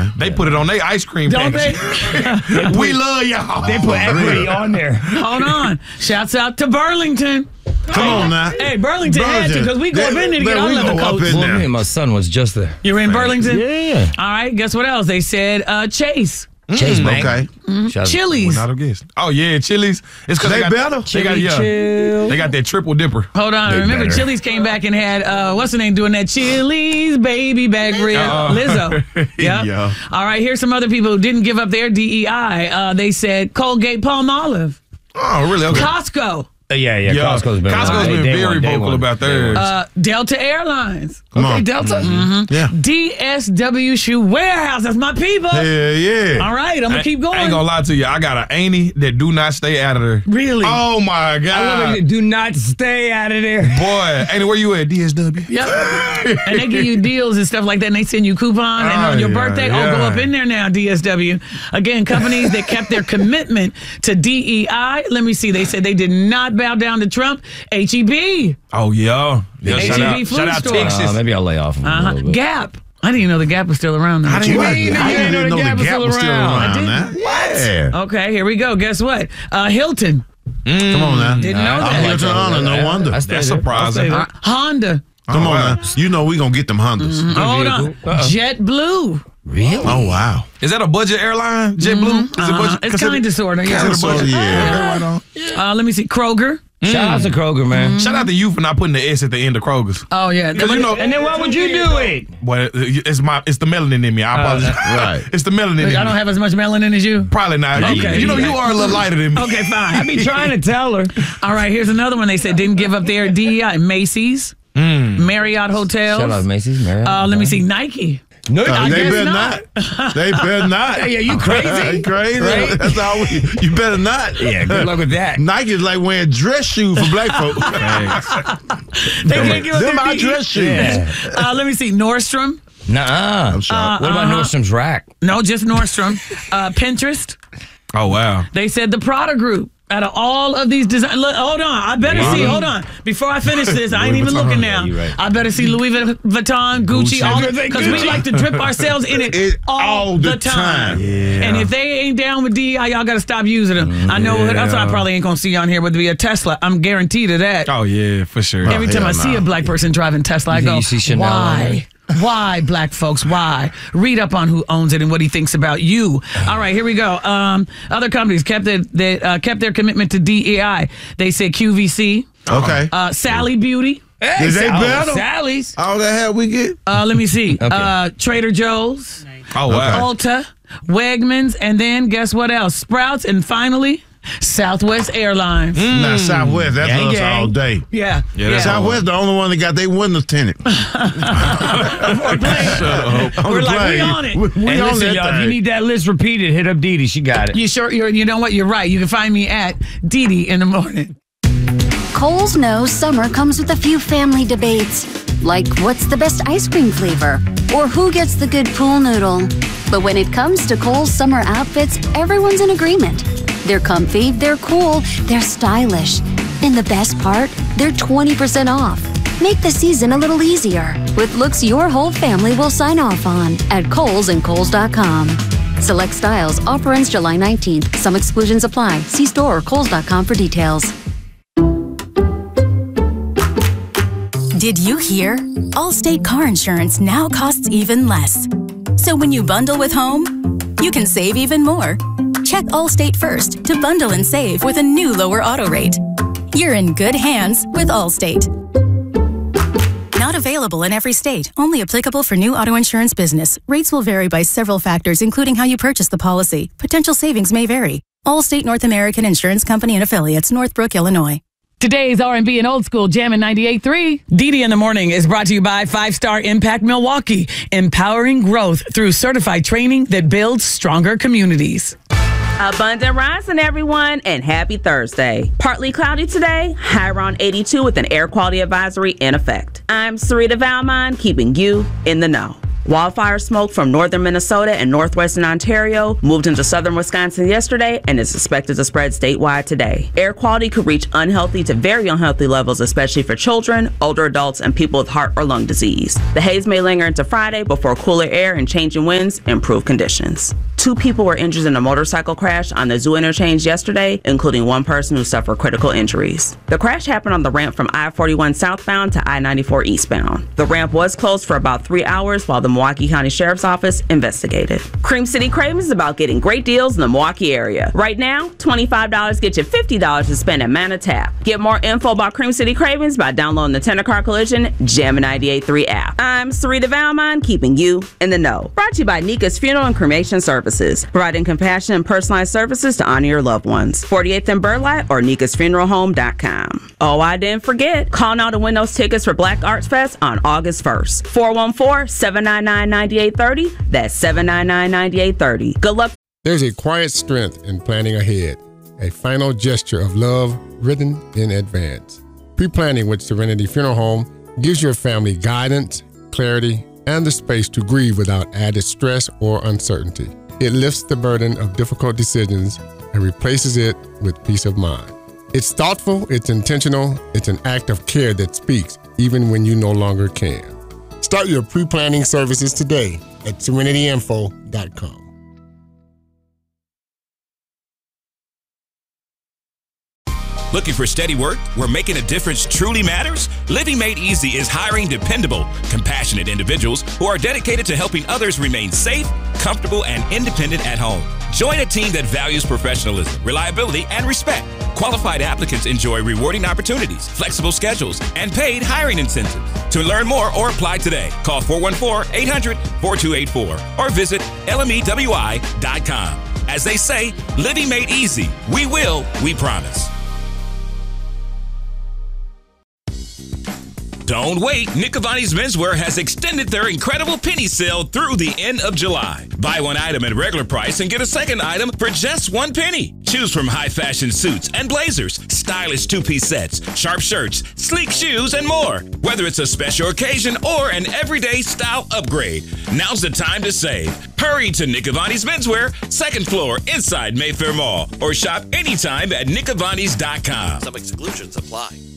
Okay. They put it on their ice cream Don't package. We love y'all. They put equity on there. Hold on. Shouts out to Burlington. Come on now. Hey, Burlington had to, because we go up in there to get our leather coats. Well, me and my son was just there. You're in Burlington? Yeah. All right, guess what else? They said Chase. Chase Bank. Okay. Chili's. Not a guess. Oh, yeah, Chili's. It's because They better? They got, they got that triple dipper. Hold on. Remember, better. Chili's came back and had, what's her name doing that? Chili's baby back rib. Lizzo. Yep. Yeah. All right, here's some other people who didn't give up their DEI. They said Colgate Palmolive. Oh, really? Okay. Costco. Yeah. Costco's been very vocal about theirs. Delta Airlines. Come on. Delta. Yeah. DSW Shoe Warehouse. That's my people. Yeah. All right, I'm going to keep going. I ain't gonna lie to you. I got an auntie that do not stay out of there. Really? Oh my God. Do not stay out of there. Boy, auntie, where you at? DSW. Yep. And they give you deals and stuff like that, and they send you coupons. And on your birthday, go up in there now, DSW. Again, companies that kept their commitment to DEI. Let me see. They said they did not bow down to Trump. HEB. Oh, yeah. HEB food shout out store. Texas. Maybe I'll lay off of them a little bit. Gap. I didn't even know the Gap was still around. I didn't know the Gap was still around. I didn't. What? Yeah. Okay, here we go. Guess what? Hilton. Come on now. Didn't know that. Hilton Honda, no wonder. That's surprising. Honda. Come on now. You know we going to get them Hondas. Hold on. JetBlue. Really? Oh, wow. Is that a budget airline, JetBlue? Is it budget? It's kind of sort of. Is it a budget? Yeah. Let me see. Kroger. Shout out to Kroger, man. Shout out to you for not putting the S at the end of Kroger's. Oh, yeah. Because you know, And then why would you do it? boy, it's the melanin in me. I apologize. Right. It's the melanin in me. I don't have as much melanin as you. Probably not. Okay. You know, you are a little lighter than me. Okay, fine. I be trying to tell her. All right, here's another one. They said didn't give up their DEI. Macy's, Marriott Hotels. Shout out Macy's, Marriott. Let me see. Nike. No, I They guess better not. not. They better not. Yeah, you crazy? You crazy? Right? That's all you better not. Yeah, good luck with that. Nike is like wearing dress shoes for black folk. They can't give up Them their my DEI. dress shoes. Let me see. Nordstrom. Nuh-uh. I'm shocked. What about Nordstrom's Rack? No, just Nordstrom. Pinterest. Oh, wow. They said the Prada Group. Out of all of these designs, look, hold on. I better see. Hold on. Before I finish this, I ain't even looking now. Yeah, right. I better see Louis Vuitton, Gucci, all because we like to drip ourselves in it all the time. Yeah. And if they ain't down with DEI, y'all got to stop using them. I know that's why I probably ain't gonna see on here, but to be a Tesla, I'm guaranteed of that. Oh, yeah, for sure. Every time I hell see no. a black person driving Tesla, I You think go, you see Chanel on why? Why, black folks? Why? Read up on who owns it and what he thinks about you. All right, here we go. Other companies kept their commitment to DEI. They said QVC, Okay. Sally Beauty. Hey, Is they better? Sally's. All the hell we get? Let me see. Okay. Trader Joe's, Oh, wow. Ulta, Wegmans, and then guess what else? Sprouts, and finally, Southwest Airlines. Now, Southwest, that's Gang, us gang. all day. Yeah. that's Southwest, the only one that got their windows tinted. We're like, we on it. We Hey, on listen, that y'all, if you thing. need that list repeated, hit up Didi. She got it. You know what? You're right. You can find me at Didi in the morning. Kohl's knows summer comes with a few family debates, like what's the best ice cream flavor or who gets the good pool noodle. But when it comes to Kohl's summer outfits, everyone's in agreement. They're comfy, they're cool, they're stylish. And the best part, they're 20% off. Make the season a little easier with looks your whole family will sign off on at Kohl's and Kohl's.com. Select styles. Offer ends July 19th. Some exclusions apply. See store or Kohl's.com for details. Did you hear? Allstate car insurance now costs even less. So when you bundle with home, you can save even more. Check Allstate first to bundle and save with a new lower auto rate. You're in good hands with Allstate. Not available in every state. Only applicable for new auto insurance business. Rates will vary by several factors, including how you purchase the policy. Potential savings may vary. Allstate North American Insurance Company and Affiliates, Northbrook, Illinois. Today's R&B and Old School Jam in 98.3. Didi in the Morning is brought to you by 5-Star Impact Milwaukee, empowering growth through certified training that builds stronger communities. Abundant rising, everyone, and happy Thursday. Partly cloudy today, high around 82 with an air quality advisory in effect. I'm Sarita Valmont, keeping you in the know. Wildfire smoke from northern Minnesota and northwestern Ontario moved into southern Wisconsin yesterday and is expected to spread statewide today. Air quality could reach unhealthy to very unhealthy levels, especially for children, older adults, and people with heart or lung disease. The haze may linger into Friday before cooler air and changing winds improve conditions. 2 people were injured in a motorcycle crash on the Zoo interchange yesterday, including one person who suffered critical injuries. The crash happened on the ramp from I-41 southbound to I-94 eastbound. The ramp was closed for about 3 hours while the Milwaukee County Sheriff's Office investigated. Cream City Cravings is about getting great deals in the Milwaukee area. Right now, $25 gets you $50 to spend at Mana Tap. Get more info about Cream City Cravings by downloading the Tender Car Collision Jammin' 98.3 app. I'm Sarita Valmont, keeping you in the know. Brought to you by Nika's Funeral and Cremation Services, providing compassion and personalized services to honor your loved ones. 48th and Burleigh or nikasfuneralhome.com. Oh, I didn't forget. Call now to win those tickets for Black Arts Fest on August 1st. 414-799-9830. That's 799-9830. Good luck. There's a quiet strength in planning ahead, a final gesture of love written in advance. Pre-planning with Serenity Funeral Home gives your family guidance, clarity, and the space to grieve without added stress or uncertainty. It lifts the burden of difficult decisions and replaces it with peace of mind. It's thoughtful, it's intentional, it's an act of care that speaks even when you no longer can. Start your pre-planning services today at serenityinfo.com. Looking for steady work where making a difference truly matters? Living Made Easy is hiring dependable, compassionate individuals who are dedicated to helping others remain safe, comfortable, and independent at home. Join a team that values professionalism, reliability, and respect. Qualified applicants enjoy rewarding opportunities, flexible schedules, and paid hiring incentives. To learn more or apply today, call 414-800-4284 or visit lmewi.com. As they say, living made easy. We will, we promise. Don't wait. Nick Cavani's Menswear has extended their incredible penny sale through the end of July. Buy one item at regular price and get a second item for just 1 penny. Choose from high fashion suits and blazers, stylish 2-piece sets, sharp shirts, sleek shoes, and more. Whether it's a special occasion or an everyday style upgrade, now's the time to save. Hurry to Nick Cavani's Menswear, 2nd floor inside Mayfair Mall, or shop anytime at nickcavanis.com. Some exclusions apply.